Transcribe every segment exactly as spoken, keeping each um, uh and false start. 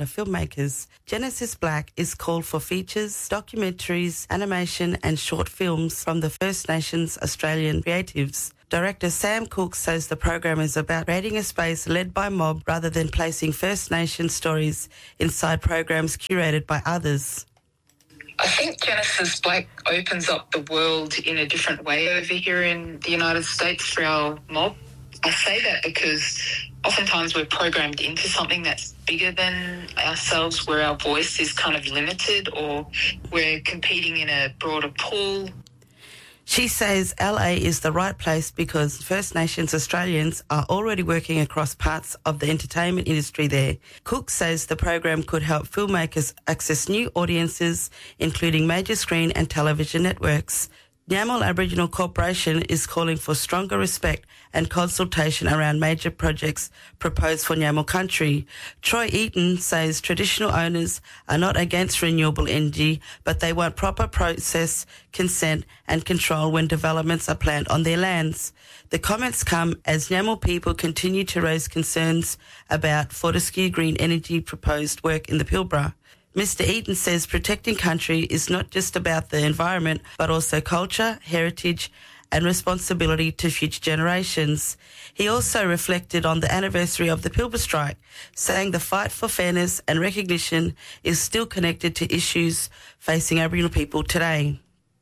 filmmakers. Genesis Black is called for features, documentaries, animation and short films from the First Nations Australian creatives. Director Sam Cook says the program is about creating a space led by mob rather than placing First Nation stories inside programs curated by others. I think Genesis Black opens up the world in a different way over here in the United States for our mob. I say that because oftentimes we're programmed into something that's bigger than ourselves, where our voice is kind of limited or we're competing in a broader pool. She says L A is the right place because First Nations Australians are already working across parts of the entertainment industry there. Cook says the program could help filmmakers access new audiences, including major screen and television networks. Nyamal Aboriginal Corporation is calling for stronger respect and consultation around major projects proposed for Nyamal country. Troy Eaton says traditional owners are not against renewable energy, but they want proper process, consent and control when developments are planned on their lands. The comments come as Nyamal people continue to raise concerns about Fortescue Green Energy proposed work in the Pilbara. Mister Eaton says protecting country is not just about the environment, but also culture, heritage and responsibility to future generations. He also reflected on the anniversary of the Pilbara strike, saying the fight for fairness and recognition is still connected to issues facing Aboriginal people today.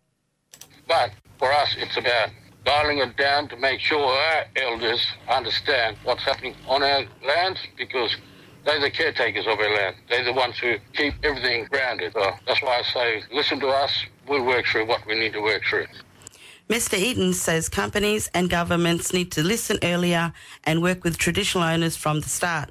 But for us, it's about dialing it down to make sure our elders understand what's happening on our lands, because they're the caretakers of our land. They're the ones who keep everything grounded. So that's why I say, listen to us, we'll work through what we need to work through. Mister Eaton says companies and governments need to listen earlier and work with traditional owners from the start.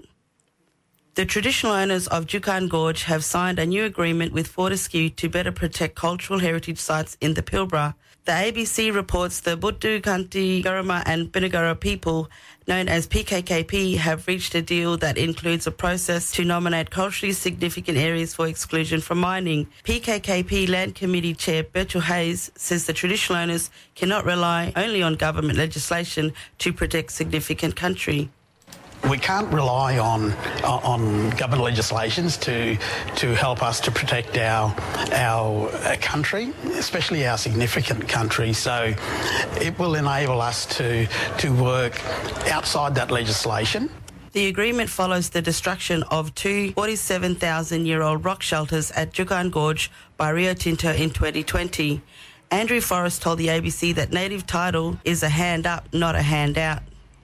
The traditional owners of Juukan Gorge have signed a new agreement with Fortescue to better protect cultural heritage sites in the Pilbara. The A B C reports the Buddu, Kanti, Guruma and Binigura people, known as P K K P, have reached a deal that includes a process to nominate culturally significant areas for exclusion from mining. P K K P Land Committee Chair Birchall Hayes says the traditional owners cannot rely only on government legislation to protect significant country. We can't rely on on government legislations to to help us to protect our our country, especially our significant country. So it will enable us to to work outside that legislation. The agreement follows the destruction of two forty-seven thousand year old rock shelters at Juukan Gorge by Rio Tinto in twenty twenty. Andrew Forrest told the A B C that native title is a hand up, not a handout.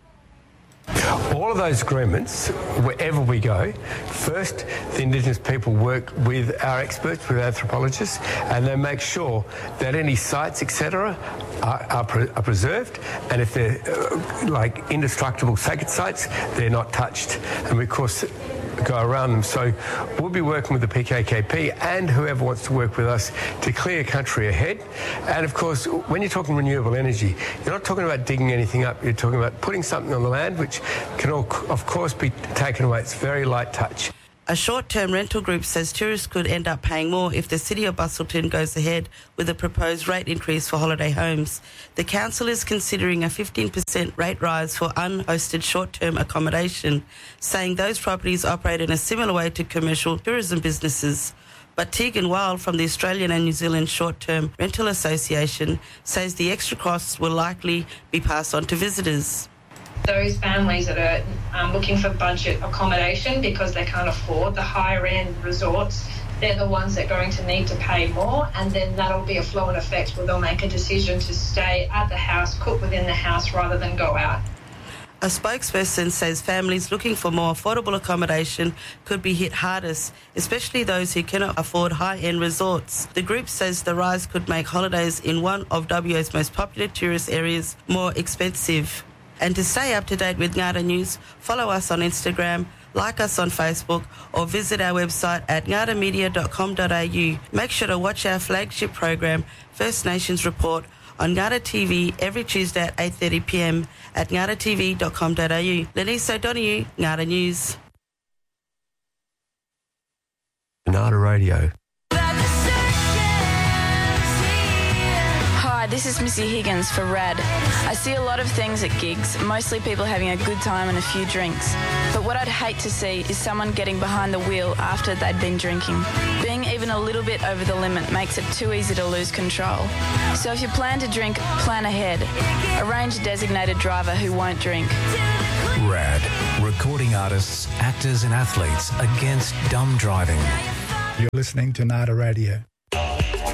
All of those agreements, wherever we go, first the Indigenous people work with our experts, with anthropologists, and they make sure that any sites, et cetera, are, are, pre- are preserved, and if they're uh, like indestructible sacred sites, they're not touched. And we, of course, go around them. So we'll be working with the P K K P and whoever wants to work with us to clear country ahead. And of course, when you're talking renewable energy, you're not talking about digging anything up. You're talking about putting something on the land which can, all, of course, be taken away. It's very light touch. A short-term rental group says tourists could end up paying more if the City of Busselton goes ahead with a proposed rate increase for holiday homes. The council is considering a fifteen percent rate rise for unhosted short-term accommodation, saying those properties operate in a similar way to commercial tourism businesses. But Tegan Wild from the Australian and New Zealand Short-Term Rental Association says the extra costs will likely be passed on to visitors. Those families that are um, looking for budget accommodation because they can't afford the higher end resorts, they're the ones that are going to need to pay more, and then that'll be a flow-on effect where they'll make a decision to stay at the house, cook within the house rather than go out. A spokesperson says families looking for more affordable accommodation could be hit hardest, especially those who cannot afford high-end resorts. The group says the rise could make holidays in one of W A's most popular tourist areas more expensive. And to stay up to date with Ngada News, follow us on Instagram, like us on Facebook, or visit our website at ngada media dot com dot a u. Make sure to watch our flagship program, First Nations Report, on Ngada T V every Tuesday at eight thirty p m at ngada t v dot com dot a u. Lenise O'Donoghue, Ngada News. Ngada Radio. Hi, this is Missy Higgins for RAD. I see a lot of things at gigs, mostly people having a good time and a few drinks. But what I'd hate to see is someone getting behind the wheel after they'd been drinking. Being even a little bit over the limit makes it too easy to lose control. So if you plan to drink, plan ahead. Arrange a designated driver who won't drink. RAD, recording artists, actors and athletes against dumb driving. You're listening to Nada Radio.